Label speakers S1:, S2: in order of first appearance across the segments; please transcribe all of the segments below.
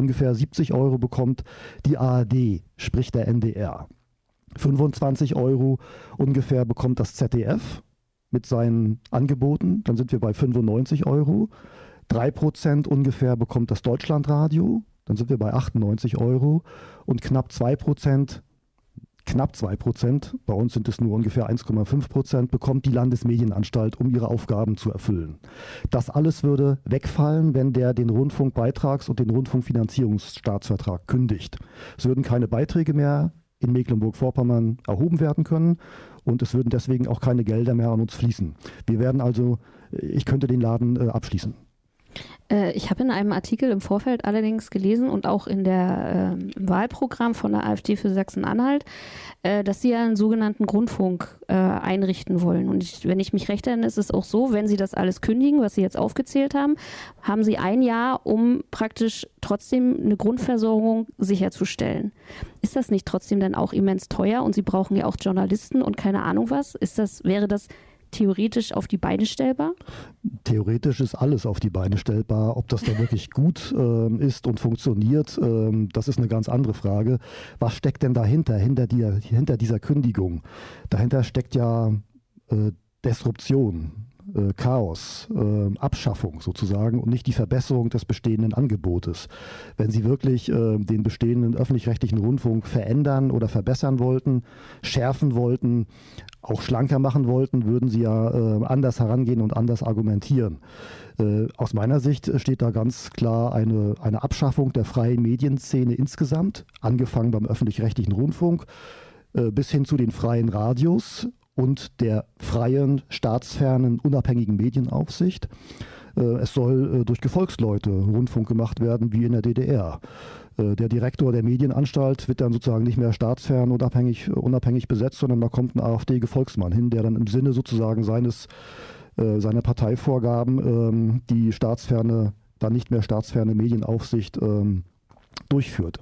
S1: ungefähr 70 Euro bekommt die ARD, sprich der NDR. 25 Euro ungefähr bekommt das ZDF mit seinen Angeboten, dann sind wir bei 95 Euro. 3% ungefähr bekommt das Deutschlandradio, dann sind wir bei 98 Euro. Und knapp 2%, bei uns sind es nur ungefähr 1,5%, bekommt die Landesmedienanstalt, um ihre Aufgaben zu erfüllen. Das alles würde wegfallen, wenn der den Rundfunkbeitrags- und den Rundfunkfinanzierungsstaatsvertrag kündigt. Es würden keine Beiträge mehr in Mecklenburg-Vorpommern erhoben werden können und es würden deswegen auch keine Gelder mehr an uns fließen. Wir werden also, ich könnte den Laden abschließen.
S2: Ich habe in einem Artikel im Vorfeld allerdings gelesen und auch in der im Wahlprogramm von der AfD für Sachsen-Anhalt, dass sie ja einen sogenannten Grundfunk einrichten wollen. Und wenn ich mich recht erinnere, ist es auch so, wenn sie das alles kündigen, was sie jetzt aufgezählt haben, haben sie ein Jahr, um praktisch trotzdem eine Grundversorgung sicherzustellen. Ist das nicht trotzdem dann auch immens teuer und sie brauchen ja auch Journalisten und keine Ahnung was? Wäre das theoretisch auf die Beine stellbar?
S1: Theoretisch ist alles auf die Beine stellbar. Ob das da wirklich gut ist und funktioniert, das ist eine ganz andere Frage. Was steckt denn dahinter, hinter dieser Kündigung? Dahinter steckt ja Disruption, Chaos, Abschaffung sozusagen und nicht die Verbesserung des bestehenden Angebotes. Wenn Sie wirklich den bestehenden öffentlich-rechtlichen Rundfunk verändern oder verbessern wollten, schärfen wollten, auch schlanker machen wollten, würden Sie ja anders herangehen und anders argumentieren. Aus meiner Sicht steht da ganz klar eine Abschaffung der freien Medienszene insgesamt, angefangen beim öffentlich-rechtlichen Rundfunk bis hin zu den freien Radios und der freien, staatsfernen, unabhängigen Medienaufsicht. Es soll durch Gefolgsleute Rundfunk gemacht werden, wie in der DDR. Der Direktor der Medienanstalt wird dann sozusagen nicht mehr staatsfern und unabhängig besetzt, sondern da kommt ein AfD-Gefolgsmann hin, der dann im Sinne sozusagen seiner Parteivorgaben die staatsferne, dann nicht mehr staatsferne Medienaufsicht durchführt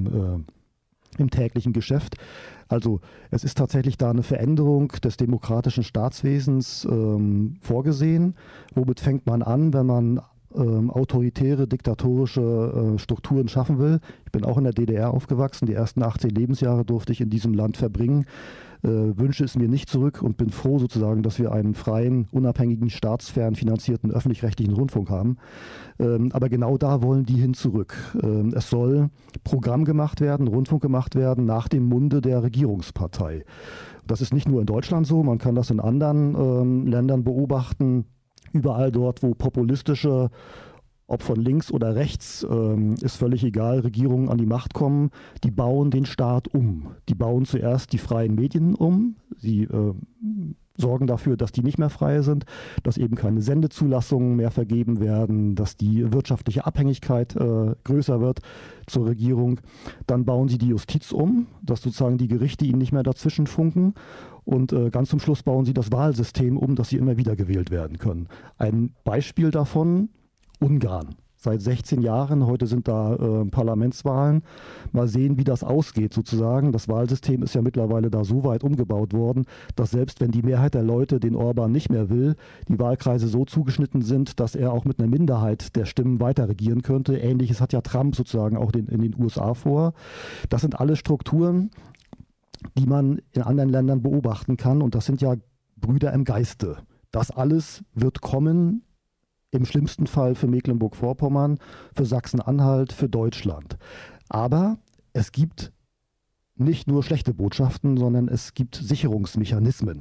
S1: im täglichen Geschäft. Also es ist tatsächlich da eine Veränderung des demokratischen Staatswesens vorgesehen. Womit fängt man an, wenn man autoritäre, diktatorische Strukturen schaffen will? Ich bin auch in der DDR aufgewachsen. Die ersten 18 Lebensjahre durfte ich in diesem Land verbringen. Wünsche es mir nicht zurück und bin froh sozusagen, dass wir einen freien, unabhängigen, staatsfern finanzierten öffentlich-rechtlichen Rundfunk haben. Aber genau da wollen die hin zurück. Es soll Programm gemacht werden, Rundfunk gemacht werden nach dem Munde der Regierungspartei. Das ist nicht nur in Deutschland so, man kann das in anderen Ländern beobachten. Überall dort, wo populistische, ob von links oder rechts, ist völlig egal, Regierungen an die Macht kommen, die bauen den Staat um. Die bauen zuerst die freien Medien um, sie sorgen dafür, dass die nicht mehr frei sind, dass eben keine Sendezulassungen mehr vergeben werden, dass die wirtschaftliche Abhängigkeit größer wird zur Regierung. Dann bauen sie die Justiz um, dass sozusagen die Gerichte ihnen nicht mehr dazwischen funken. Und ganz zum Schluss bauen sie das Wahlsystem um, dass sie immer wieder gewählt werden können. Ein Beispiel davon: Ungarn. Seit 16 Jahren, heute sind da Parlamentswahlen. Mal sehen, wie das ausgeht sozusagen. Das Wahlsystem ist ja mittlerweile da so weit umgebaut worden, dass selbst wenn die Mehrheit der Leute den Orban nicht mehr will, die Wahlkreise so zugeschnitten sind, dass er auch mit einer Minderheit der Stimmen weiter regieren könnte. Ähnliches hat ja Trump sozusagen auch in den USA vor. Das sind alles Strukturen, die man in anderen Ländern beobachten kann. Und das sind ja Brüder im Geiste. Das alles wird kommen, im schlimmsten Fall für Mecklenburg-Vorpommern, für Sachsen-Anhalt, für Deutschland. Aber es gibt nicht nur schlechte Botschaften, sondern es gibt Sicherungsmechanismen.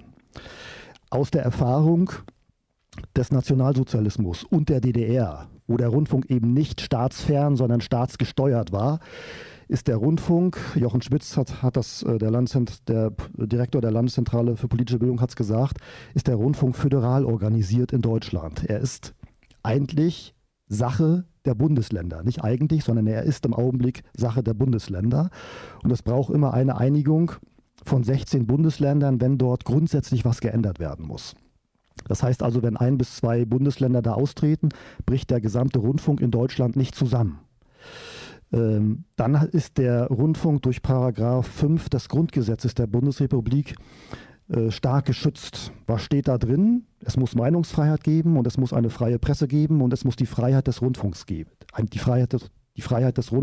S1: Aus der Erfahrung des Nationalsozialismus und der DDR, wo der Rundfunk eben nicht staatsfern, sondern staatsgesteuert war, ist der Rundfunk, Jochen Schmitz hat das, der Direktor der Landeszentrale für politische Bildung hat es gesagt, ist der Rundfunk föderal organisiert in Deutschland. Er ist eigentlich Sache der Bundesländer. Nicht eigentlich, sondern er ist im Augenblick Sache der Bundesländer. Und es braucht immer eine Einigung von 16 Bundesländern, wenn dort grundsätzlich was geändert werden muss. Das heißt also, wenn 1 bis 2 Bundesländer da austreten, bricht der gesamte Rundfunk in Deutschland nicht zusammen. Dann ist der Rundfunk durch Paragraph 5 des Grundgesetzes der Bundesrepublik stark geschützt. Was steht da drin? Es muss Meinungsfreiheit geben und es muss eine freie Presse geben und es muss die Freiheit des Rundfunks geben. Die Freiheit des Rundfunks